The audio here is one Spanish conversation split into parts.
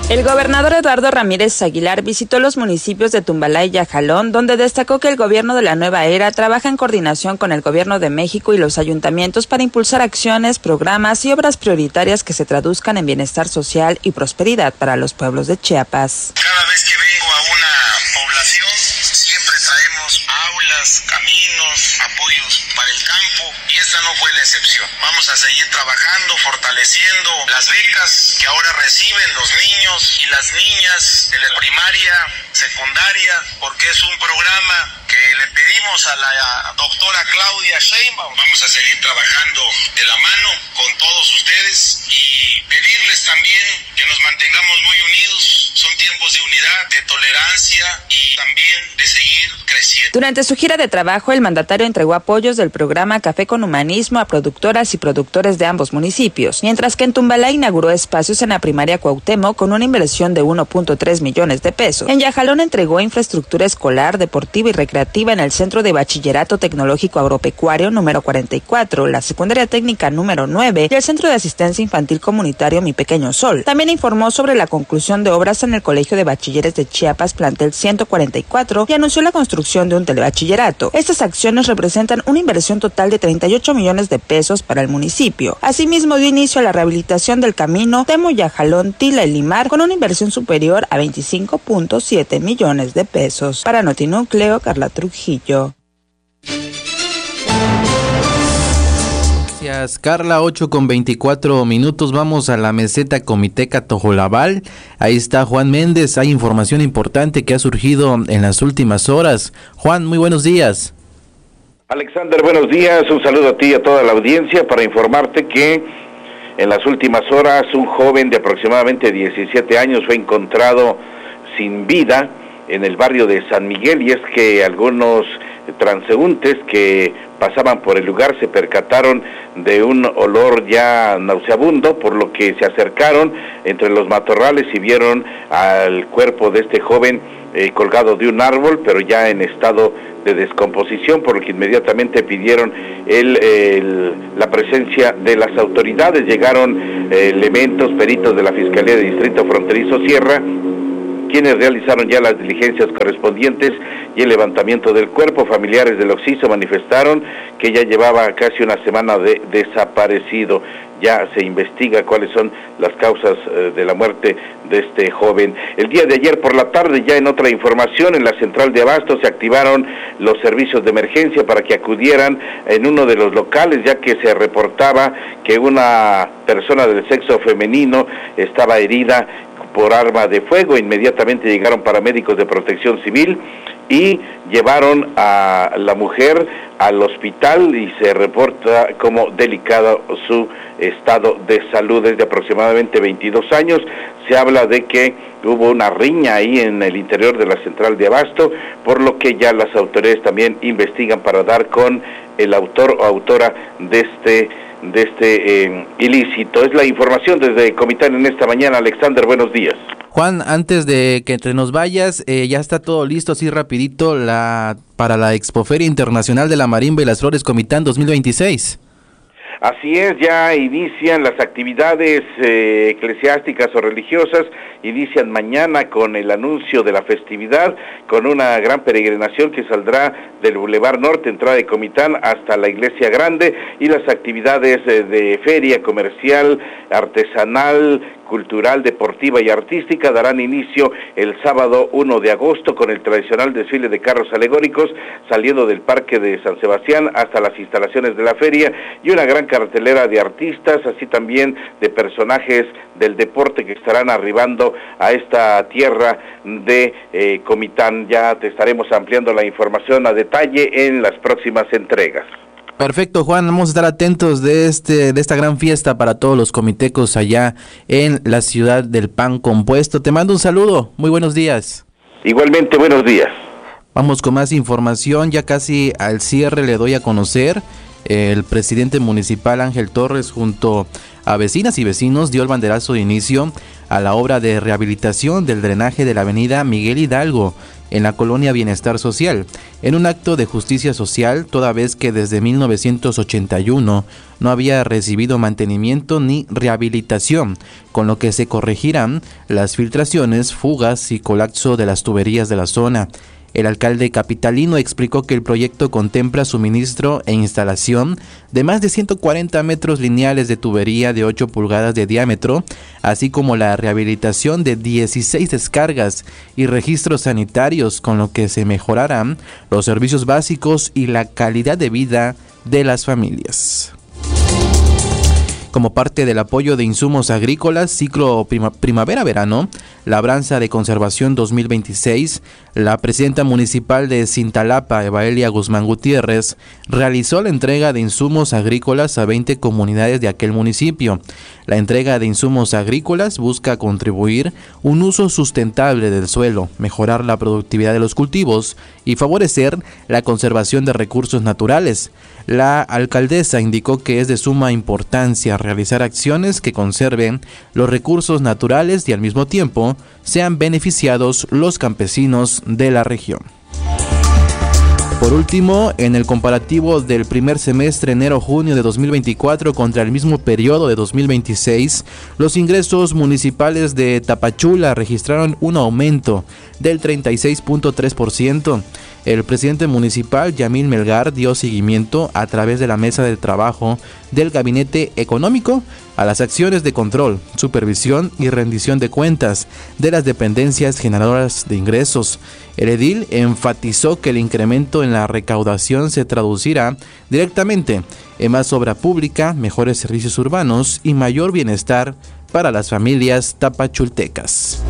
El gobernador Eduardo Ramírez Aguilar visitó los municipios de Tumbalá y Yajalón, donde destacó que el gobierno de la nueva era trabaja en coordinación con el gobierno de México y los ayuntamientos para impulsar acciones, programas y obras prioritarias que se traduzcan en bienestar social y prosperidad para los pueblos de Chiapas. Cada vez que vengo a una población, siempre traemos aulas, caminos, apoyos para el campo, y esta no fue la excepción. Vamos a seguir trabajando, fortaleciendo las becas que ahora reciben los niños y las niñas de la primaria, secundaria, porque es un programa que le pedimos a la doctora Claudia Sheinbaum. Vamos a seguir trabajando de la mano con todos ustedes y pedirles también que nos mantengamos muy unidos. Son tiempos de unidad, de tolerancia y también de seguir creciendo. Durante su gira de trabajo, el mandatario entregó apoyos del programa Café con Humanismo a productoras y productores de ambos municipios, mientras que en Tumbalá inauguró espacios en la primaria Cuauhtémoc con una inversión de 1.3 millones de pesos. En Yajalón entregó infraestructura escolar, deportiva y recreativa en el Centro de Bachillerato Tecnológico Agropecuario número 44, la Secundaria Técnica número 9 y el Centro de Asistencia Infantil Comunitario Mi Pequeño Sol. También informó sobre la conclusión de obras en el Colegio de Bachilleres de Chiapas, plantel 144, y anunció la construcción de un telebachillerato. Estas acciones representan una inversión total de 38 millones de pesos para el municipio. Asimismo, dio inicio a la rehabilitación del camino Temo-Yajalón, Tila y Limar con una inversión superior a 25.7 millones de pesos. Para Notinúcleo, Carla Trujillo. Gracias, Carla. 8:24. Vamos a la meseta Comiteca Tojolabal. Ahí está Juan Méndez. Hay información importante que ha surgido en las últimas horas. Juan, muy buenos días. Alexander, buenos días. Un saludo a ti y a toda la audiencia para informarte que en las últimas horas un joven de aproximadamente 17 años fue encontrado sin vida en el barrio de San Miguel, y es que algunos transeúntes que pasaban por el lugar se percataron de un olor ya nauseabundo, por lo que se acercaron entre los matorrales y vieron al cuerpo de este joven colgado de un árbol, pero ya en estado de descomposición, por lo que inmediatamente pidieron la presencia de las autoridades. Llegaron elementos, peritos de la Fiscalía de Distrito Fronterizo Sierra, quienes realizaron ya las diligencias correspondientes y el levantamiento del cuerpo. Familiares del occiso manifestaron que ya llevaba casi una semana de desaparecido. Ya se investiga cuáles son las causas de la muerte de este joven. El día de ayer por la tarde, ya en otra información, en la central de Abasto se activaron los servicios de emergencia para que acudieran en uno de los locales, ya que se reportaba que una persona del sexo femenino estaba herida por arma de fuego. Inmediatamente llegaron paramédicos de Protección Civil y llevaron a la mujer al hospital y se reporta como delicado su estado de salud. Desde aproximadamente 22 años se habla de que hubo una riña ahí en el interior de la central de Abasto, por lo que ya las autoridades también investigan para dar con el autor o autora de este ilícito. Es la información desde Comitán en esta mañana. Alexander, buenos días. Juan, antes de que te nos vayas, ya está todo listo, así rapidito, para la Expoferia Internacional de la Marimba y las Flores Comitán 2026. Así es, ya inician las actividades eclesiásticas o religiosas, inician mañana con el anuncio de la festividad, con una gran peregrinación que saldrá del Boulevard Norte, entrada de Comitán, hasta la Iglesia Grande, y las actividades de feria comercial, artesanal, cultural, deportiva y artística darán inicio el sábado 1 de agosto con el tradicional desfile de carros alegóricos saliendo del Parque de San Sebastián hasta las instalaciones de la feria, y una gran cartelera de artistas, así también de personajes del deporte que estarán arribando a esta tierra de Comitán. Ya te estaremos ampliando la información a detalle en las próximas entregas. Perfecto, Juan, vamos a estar atentos de esta gran fiesta para todos los comitecos allá en la ciudad del pan compuesto. Te mando un saludo, muy buenos días. Igualmente, buenos días. Vamos con más información, ya casi al cierre le doy a conocer El presidente municipal Ángel Torres, junto a vecinas y vecinos, dio el banderazo de inicio a la obra de rehabilitación del drenaje de la avenida Miguel Hidalgo en la colonia Bienestar Social, en un acto de justicia social, toda vez que desde 1981 no había recibido mantenimiento ni rehabilitación, con lo que se corregirán las filtraciones, fugas y colapso de las tuberías de la zona. El alcalde capitalino explicó que el proyecto contempla suministro e instalación de más de 140 metros lineales de tubería de 8 pulgadas de diámetro, así como la rehabilitación de 16 descargas y registros sanitarios, con lo que se mejorarán los servicios básicos y la calidad de vida de las familias. Como parte del apoyo de insumos agrícolas, ciclo primavera-verano, labranza de conservación 2026, la presidenta municipal de Cintalapa, Evaelia Guzmán Gutiérrez, realizó la entrega de insumos agrícolas a 20 comunidades de aquel municipio. La entrega de insumos agrícolas busca contribuir un uso sustentable del suelo, mejorar la productividad de los cultivos y favorecer la conservación de recursos naturales. La alcaldesa indicó que es de suma importancia realizar acciones que conserven los recursos naturales y al mismo tiempo sean beneficiados los campesinos de la región. Por último, en el comparativo del primer semestre enero-junio de 2024 contra el mismo periodo de 2026, los ingresos municipales de Tapachula registraron un aumento del 36.3%. El presidente municipal, Yamil Melgar, dio seguimiento a través de la mesa de trabajo del Gabinete Económico a las acciones de control, supervisión y rendición de cuentas de las dependencias generadoras de ingresos. El edil enfatizó que el incremento en la recaudación se traducirá directamente en más obra pública, mejores servicios urbanos y mayor bienestar para las familias tapachultecas.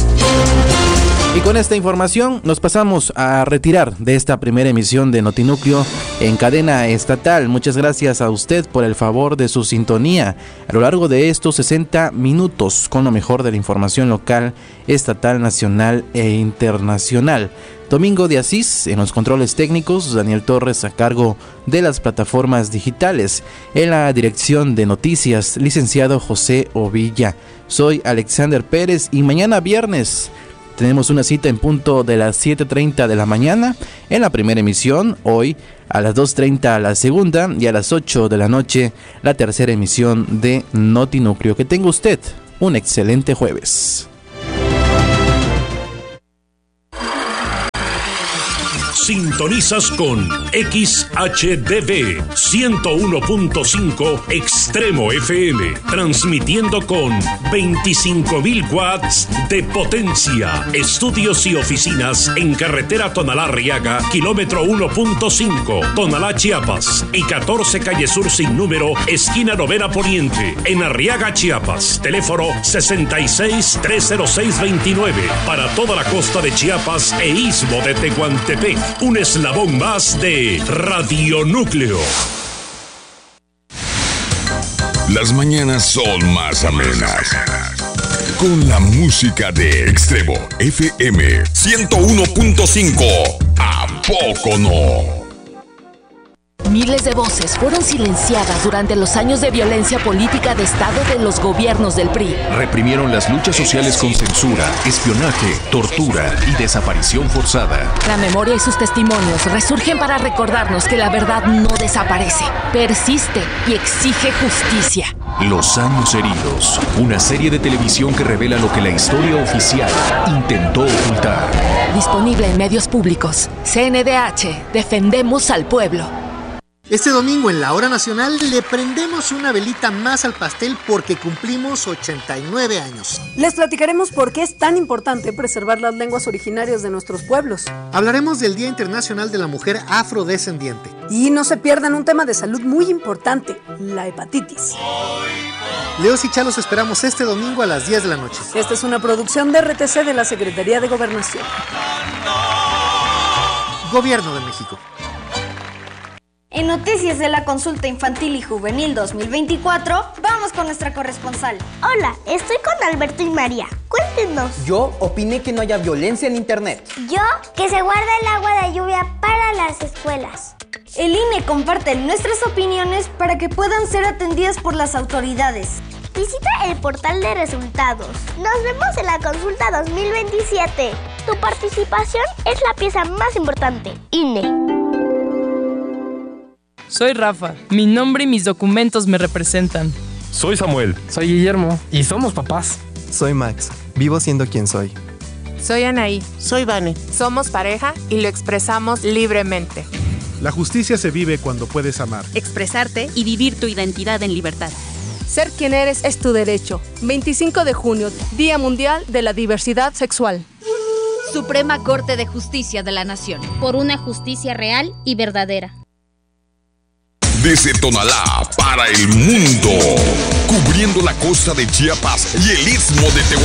Y con esta información nos pasamos a retirar de esta primera emisión de Notinúcleo en cadena estatal. Muchas gracias a usted por el favor de su sintonía a lo largo de estos 60 minutos con lo mejor de la información local, estatal, nacional e internacional. Domingo de Asís en los controles técnicos, Daniel Torres a cargo de las plataformas digitales, en la dirección de noticias, licenciado José Ovilla. Soy Alexander Pérez y mañana viernes tenemos una cita en punto de las 7:30 de la mañana en la primera emisión, hoy a las 2:30 la segunda y a las 8 de la noche la tercera emisión de Notinúcleo. Que tenga usted un excelente jueves. Sintonizas con XHDB 101.5 Extremo FM, transmitiendo con 25.000 watts de potencia. Estudios y oficinas en carretera Tonalá-Arriaga, kilómetro 1.5, Tonalá, Chiapas, y 14 calle Sur sin número, esquina Novena Poniente, en Arriaga, Chiapas. Teléfono 66-306-29 para toda la costa de Chiapas e istmo de Tehuantepec. Un eslabón más de Radio Núcleo. Las mañanas son más amenas con la música de Extremo FM 101.5. ¿A poco no? Miles de voces fueron silenciadas durante los años de violencia política de Estado de los gobiernos del PRI. Reprimieron las luchas sociales con censura, espionaje, tortura y desaparición forzada. La memoria y sus testimonios resurgen para recordarnos que la verdad no desaparece, persiste y exige justicia. Los años heridos, una serie de televisión que revela lo que la historia oficial intentó ocultar. Disponible en medios públicos. CNDH, defendemos al pueblo. Este domingo en la Hora Nacional le prendemos una velita más al pastel porque cumplimos 89 años. Les platicaremos por qué es tan importante preservar las lenguas originarias de nuestros pueblos. Hablaremos del Día Internacional de la Mujer Afrodescendiente. Y no se pierdan un tema de salud muy importante, la hepatitis. Leos y Chalos esperamos este domingo a las 10 de la noche. Esta es una producción de RTC de la Secretaría de Gobernación. Gobierno de México. En noticias de la Consulta Infantil y Juvenil 2024, vamos con nuestra corresponsal. Hola, estoy con Alberto y María. Cuéntenos. Yo opiné que no haya violencia en internet. Yo, que se guarde el agua de lluvia para las escuelas. El INE comparte nuestras opiniones para que puedan ser atendidas por las autoridades. Visita el portal de resultados. Nos vemos en la consulta 2027. Tu participación es la pieza más importante. INE. Soy Rafa. Mi nombre y mis documentos me representan. Soy Samuel. Soy Guillermo. Y somos papás. Soy Max. Vivo siendo quien soy. Soy Anaí. Soy Vane. Somos pareja y lo expresamos libremente. La justicia se vive cuando puedes amar, expresarte y vivir tu identidad en libertad. Ser quien eres es tu derecho. 25 de junio, Día Mundial de la Diversidad Sexual. Suprema Corte de Justicia de la Nación. Por una justicia real y verdadera. Desde Tonalá para el mundo, cubriendo la costa de Chiapas y el istmo de Tehuantepec.